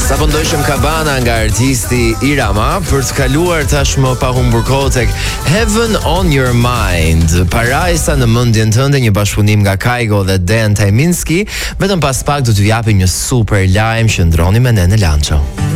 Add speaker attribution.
Speaker 1: Sa po ndoshim Cabana nga artisti Irama për të kaluar tashmë pa humbur kohë tek Heaven on Your Mind. Parajsa në mendjen tënde, një bashkëpunim nga Kygo dhe Dan Tajminski. Vetëm pas pak do t'ju japim një super lajm që ndroni me ne në Lanço.